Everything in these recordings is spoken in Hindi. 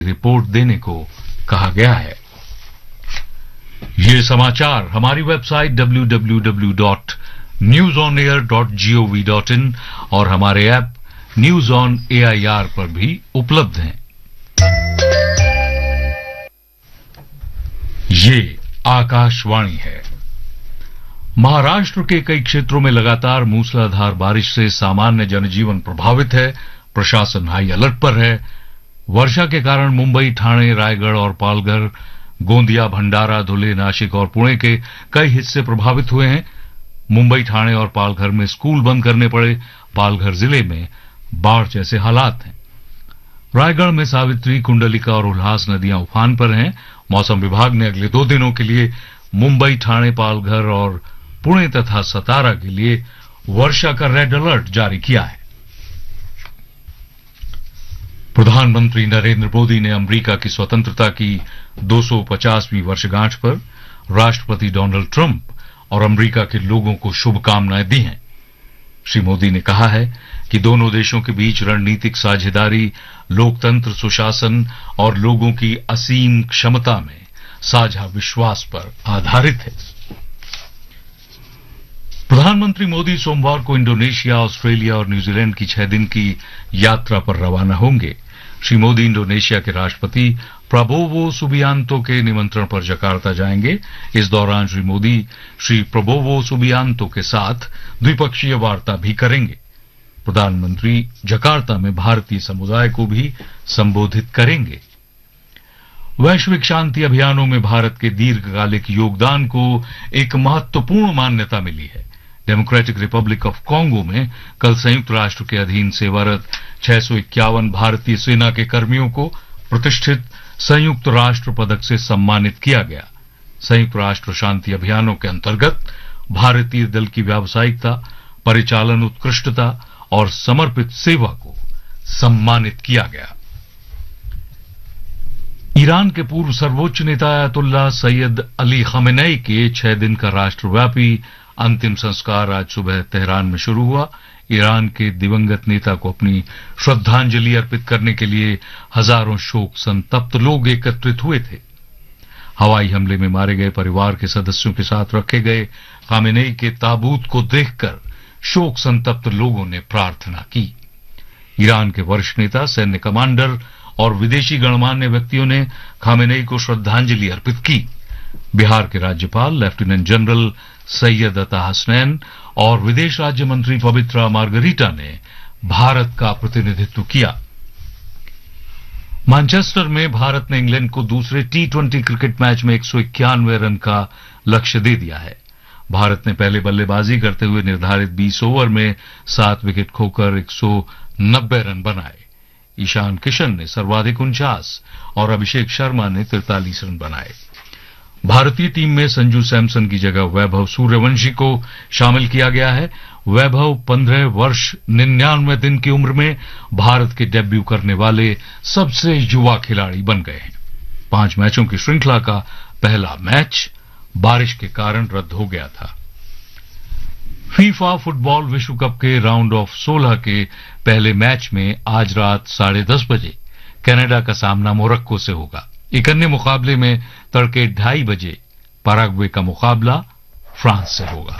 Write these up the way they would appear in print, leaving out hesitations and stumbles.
रिपोर्ट देने को कहा गया है। ये समाचार हमारी वेबसाइट www.newsonair.gov.in और हमारे ऐप न्यूज ऑन AIR पर भी उपलब्ध हैं। ये आकाशवाणी है। महाराष्ट्र के कई क्षेत्रों में लगातार मूसलाधार बारिश से सामान्य जनजीवन प्रभावित है। प्रशासन हाई अलर्ट पर है। वर्षा के कारण मुंबई, ठाणे, रायगढ़ और पालघर, गोंदिया, भंडारा, धुले, नासिक और पुणे के कई हिस्से प्रभावित हुए हैं। मुंबई, ठाणे और पालघर में स्कूल बंद करने पड़े। पालघर जिले में बाढ़ जैसे हालात हैं। रायगढ़ में सावित्री, कुंडलिका और उल्हास नदियां उफान पर हैं। मौसम विभाग ने अगले 2 दिनों के लिए मुंबई, ठाणे, पालघर और पुणे तथा सतारा के लिए वर्षा का रेड अलर्ट जारी किया है। प्रधानमंत्री नरेंद्र मोदी ने अमेरिका की स्वतंत्रता की 250वीं वर्षगांठ पर राष्ट्रपति डोनाल्ड ट्रंप और अमेरिका के लोगों को शुभकामनाएं दी हैं। श्री मोदी ने कहा है कि दोनों देशों के बीच रणनीतिक साझेदारी लोकतंत्र, सुशासन और लोगों की असीम क्षमता में साझा विश्वास पर आधारित है। प्रधानमंत्री मोदी सोमवार को इंडोनेशिया, ऑस्ट्रेलिया और न्यूजीलैंड की 6 दिन की यात्रा पर रवाना होंगे। श्री मोदी इंडोनेशिया के राष्ट्रपति प्रबोवो सुबियांतो के निमंत्रण पर जकार्ता जाएंगे। इस दौरान श्री मोदी श्री प्रबोवो सुबियांतो के साथ द्विपक्षीय वार्ता भी करेंगे। प्रधानमंत्री जकार्ता में भारतीय समुदाय को भी संबोधित करेंगे। वैश्विक शांति अभियानों में भारत के दीर्घकालिक योगदान को एक महत्वपूर्ण मान्यता मिली है। डेमोक्रेटिक रिपब्लिक ऑफ कॉन्गो में कल संयुक्त राष्ट्र के अधीन सेवारत 651 भारतीय सेना के कर्मियों को प्रतिष्ठित संयुक्त राष्ट्र पदक से सम्मानित किया गया। संयुक्त राष्ट्र शांति अभियानों के अंतर्गत भारतीय दल की व्यावसायिकता, परिचालन उत्कृष्टता और समर्पित सेवा को सम्मानित किया गया। ईरान के पूर्व सर्वोच्च नेता अयतुल्लाह सैयद अली खमेनेई के 6 दिन का राष्ट्रव्यापी अंतिम संस्कार आज सुबह तेहरान में शुरू हुआ। ईरान के दिवंगत नेता को अपनी श्रद्धांजलि अर्पित करने के लिए हजारों शोक संतप्त लोग एकत्रित हुए थे। हवाई हमले में मारे गए परिवार के सदस्यों के साथ रखे गए खामेनेई के ताबूत को देखकर शोक संतप्त लोगों ने प्रार्थना की। ईरान के वरिष्ठ नेता, सैन्य कमांडर और विदेशी गणमान्य व्यक्तियों ने खामेनेई को श्रद्धांजलि अर्पित की। बिहार के राज्यपाल लेफ्टिनेंट जनरल सैयद अता हसनैन और विदेश राज्य मंत्री पवित्रा मार्गरीटा ने भारत का प्रतिनिधित्व किया। मैनचेस्टर में भारत ने इंग्लैंड को दूसरे T20 क्रिकेट मैच में 191 रन का लक्ष्य दे दिया है। भारत ने पहले बल्लेबाजी करते हुए निर्धारित 20 ओवर में 7 विकेट खोकर 190 रन बनाए। ईशान किशन ने सर्वाधिक 49 और अभिषेक शर्मा ने 43 रन बनाए। भारतीय टीम में संजू सैमसन की जगह वैभव सूर्यवंशी को शामिल किया गया है। वैभव 15 वर्ष 99 दिन की उम्र में भारत के डेब्यू करने वाले सबसे युवा खिलाड़ी बन गए हैं। 5 मैचों की श्रृंखला का पहला मैच बारिश के कारण रद्द हो गया था। फीफा फुटबॉल विश्व कप के राउंड ऑफ 16 के पहले मैच में आज रात 10:30 बजे कनाडा का सामना मोरक्को से होगा। एक अन्य मुकाबले में तड़के 2:30 बजे पैराग्वे का मुकाबला फ्रांस से होगा।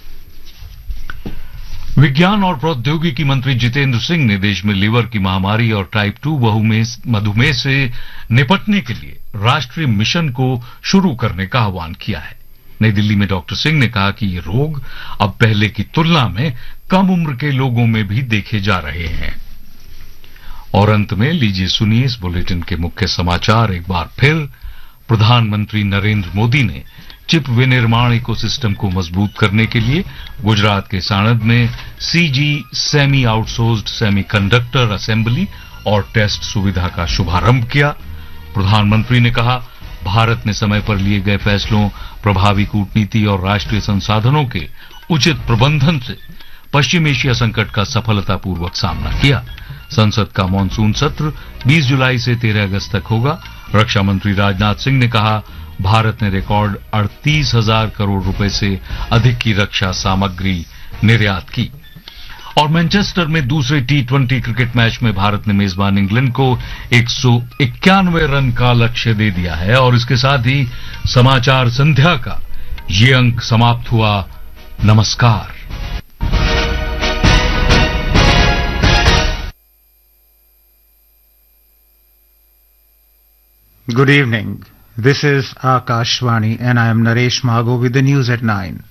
विज्ञान और प्रौद्योगिकी मंत्री जितेंद्र सिंह ने देश में लीवर की महामारी और टाइप 2 मधुमेह से निपटने के लिए राष्ट्रीय मिशन को शुरू करने का आह्वान किया है। नई दिल्ली में डॉक्टर सिंह ने कहा कि ये रोग अब पहले की तुलना में कम उम्र के लोगों में भी देखे जा रहे हैं। और अंत में लीजिए सुनिए इस बुलेटिन के मुख्य समाचार एक बार फिर। प्रधानमंत्री नरेंद्र मोदी ने चिप विनिर्माण इकोसिस्टम को मजबूत करने के लिए गुजरात के साणंद में CG semi outsourced semiconductor assembly और टेस्ट सुविधा का शुभारंभ किया। प्रधानमंत्री ने कहा, भारत ने समय पर लिए गए फैसलों, प्रभावी कूटनीति और राष्ट्रीय संसाधनों के उचित प्रबंधन से पश्चिम एशिया संकट का सफलतापूर्वक सामना किया। संसद का मानसून सत्र 20 जुलाई से 13 अगस्त तक होगा। रक्षा मंत्री राजनाथ सिंह ने कहा, भारत ने रिकॉर्ड 38,000 करोड़ रुपए से अधिक की रक्षा सामग्री निर्यात की। और मैनचेस्टर में दूसरे T20 क्रिकेट मैच में भारत ने मेजबान इंग्लैंड को 191 रन का लक्ष्य दे दिया है और इसके साथ ही समाचार संध्या का ये अंक समाप्त हुआ। नमस्कार। Good evening. This is Akashvani and I am Naresh Magho with the news at 9.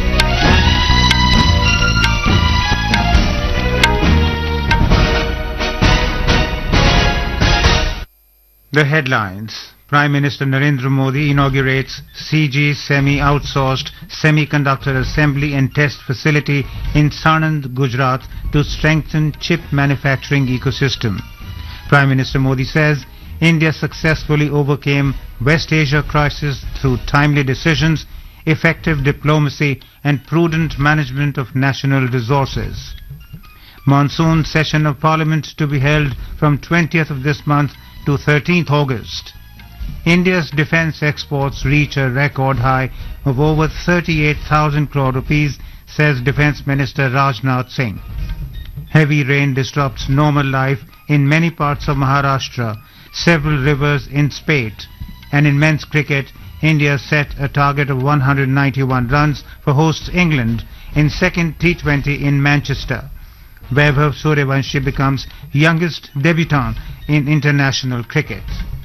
The headlines. Prime Minister Narendra Modi inaugurates CG semi-outsourced semiconductor assembly and test facility in Sanand, Gujarat to strengthen chip manufacturing ecosystem. Prime Minister Modi says India successfully overcame West Asia crisis through timely decisions, effective diplomacy and prudent management of national resources. Monsoon session of Parliament to be held from 20th of this month to 13th August. India's defence exports reach a record high of over 38,000 crore rupees, says Defence Minister Rajnath Singh. Heavy rain disrupts normal life in many parts of Maharashtra, several rivers in spate. And in men's cricket, India set a target of 191 runs for hosts England in second T20 in Manchester. Vaibhav Suryavanshi becomes youngest debutant in international cricket.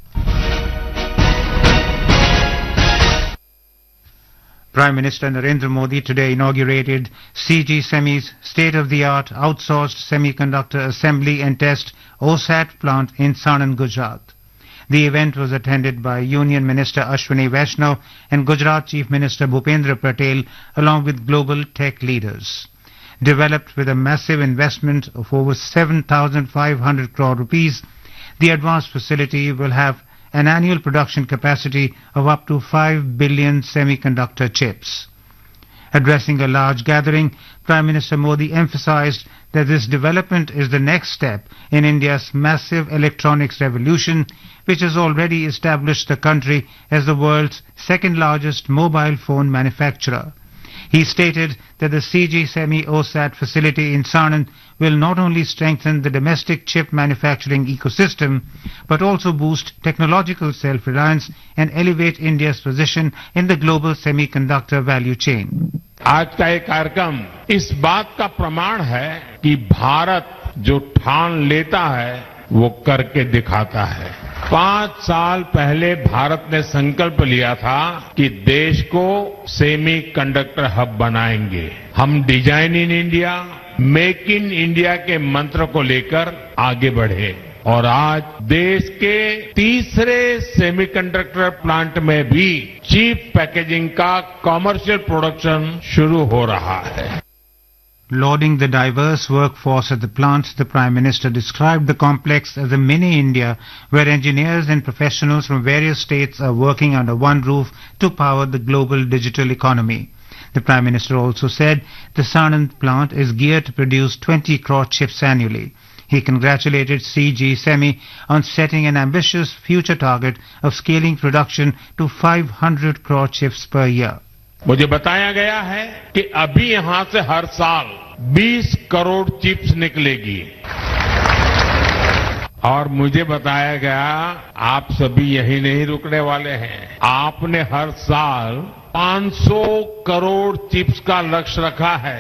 Prime Minister Narendra Modi today inaugurated CG Semi's state-of-the-art outsourced semiconductor assembly and test OSAT plant in Sanand, Gujarat. The event was attended by Union Minister Ashwini Vaishnaw and Gujarat Chief Minister Bhupendra Patel along with global tech leaders. Developed with a massive investment of over 7,500 crore rupees, the advanced facility will have an annual production capacity of up to 5 billion semiconductor chips. Addressing a large gathering, Prime Minister Modi emphasized that this development is the next step in India's massive electronics revolution, which has already established the country as the world's second largest mobile phone manufacturer. He stated that the CG Semi OSAT facility in Sanand will not only strengthen the domestic chip manufacturing ecosystem, but also boost technological self-reliance and elevate India's position in the global semiconductor value chain. आज का ये कार्यक्रम इस बात का प्रमाण है कि भारत जो ठान लेता है वो करके दिखाता है। 5 साल पहले भारत ने संकल्प लिया था कि देश को सेमी कंडक्टर हब बनाएंगे। हम design in India, make in India के मंत्र को लेकर आगे बढ़े और आज देश के तीसरे सेमीकंडक्टर प्लांट में भी चिप पैकेजिंग का कमर्शियल प्रोडक्शन शुरू हो रहा है। Lauding the diverse workforce at the plant, the Prime Minister described the complex as a mini India where engineers and professionals from various states are working under one roof to power the global digital economy. The Prime Minister also said the Sanand plant is geared to produce 20 crore chips annually. He congratulated CG Semi on setting an ambitious future target of scaling production to 500 crore chips per year. मुझे बताया गया है कि अभी यहां से हर साल 20 करोड़ चिप्स निकलेगी और मुझे बताया गया आप सभी यही नहीं रुकने वाले हैं। आपने हर साल 500 करोड़ चिप्स का लक्ष्य रखा है,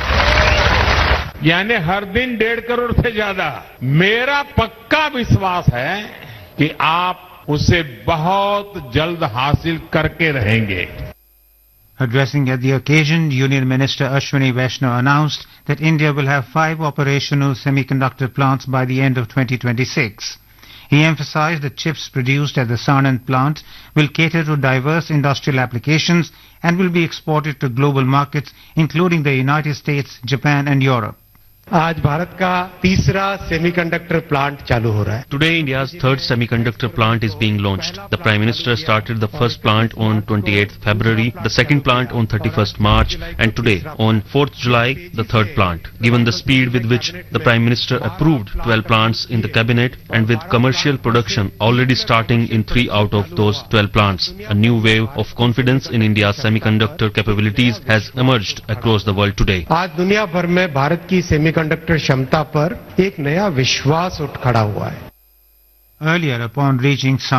यानी हर दिन 1.5 करोड़ से ज्यादा। मेरा पक्का विश्वास है कि आप उसे बहुत जल्द हासिल करके रहेंगे। Addressing at the occasion, Union Minister Ashwini Vaishnaw announced that India will have 5 operational semiconductor plants by the end of 2026. He emphasized that chips produced at the Sanand plant will cater to diverse industrial applications and will be exported to global markets, including the United States, Japan and Europe. आज भारत का तीसरा सेमीकंडक्टर प्लांट चालू हो रहा है। Today, India's third semiconductor plant is being launched. The Prime Minister started the first plant on 28th February, the second plant on 31st March, and today, on 4th July, the third plant. Given the speed with which the Prime Minister approved 12 plants in the cabinet, and with commercial production already starting in 3 out of those 12 plants, a new wave of confidence in India's semiconductor capabilities has emerged across the world today. आज दुनिया भर में भारत की सेमीकंडक्टर सेमीकंडक्टर क्षमता पर एक नया विश्वास उठ खड़ा हुआ है. Earlier, upon reaching